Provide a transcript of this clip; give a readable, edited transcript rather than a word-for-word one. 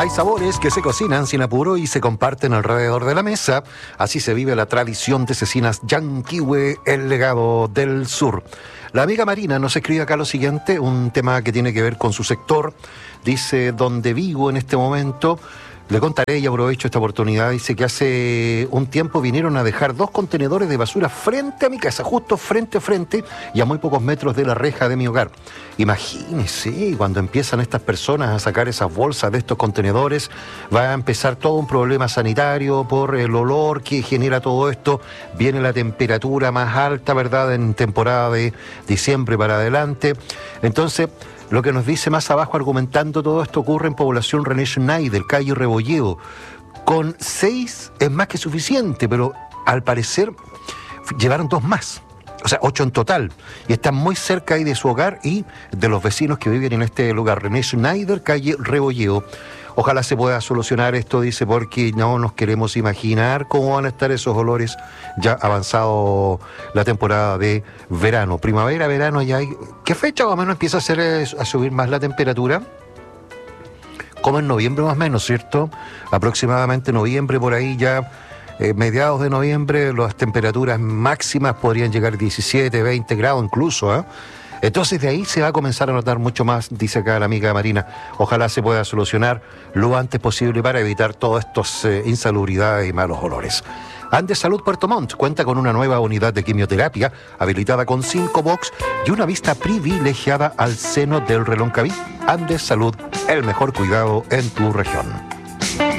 Hay sabores que se cocinan sin apuro y se comparten alrededor de la mesa. Así se vive la tradición de cecinas Yanquihue, el legado del sur. La amiga Marina nos escribe acá lo siguiente, un tema que tiene que ver con su sector. Dice, donde vivo en este momento, le contaré y aprovecho esta oportunidad. Dice que hace un tiempo vinieron a dejar 2 contenedores de basura frente a mi casa, justo frente a frente y a muy pocos metros de la reja de mi hogar. Imagínese, cuando empiezan estas personas a sacar esas bolsas de estos contenedores, va a empezar todo un problema sanitario por el olor que genera todo esto. Viene la temperatura más alta, ¿verdad?, en temporada de diciembre para adelante. Entonces, lo que nos dice más abajo, argumentando todo esto, ocurre en población René Schneider, calle Rebolledo. Con 6 es más que suficiente, pero al parecer llevaron 2 más. O sea, 8 en total. Y están muy cerca ahí de su hogar y de los vecinos que viven en este lugar. René Schneider, calle Rebolledo. Ojalá se pueda solucionar esto, dice, porque no nos queremos imaginar cómo van a estar esos olores ya avanzado la temporada de verano. Primavera, verano, ya hay... ¿Qué fecha más o menos empieza a subir más la temperatura? Como en noviembre más o menos, ¿cierto? Aproximadamente noviembre, por ahí ya, mediados de noviembre, las temperaturas máximas podrían llegar a 17, 20 grados incluso, ¿eh? Entonces de ahí se va a comenzar a notar mucho más, dice acá la amiga Marina. Ojalá se pueda solucionar lo antes posible para evitar todas estas insalubridades y malos olores. Andes Salud Puerto Montt cuenta con una nueva unidad de quimioterapia habilitada con 5 box y una vista privilegiada al seno del Reloncaví. Andes Salud, el mejor cuidado en tu región.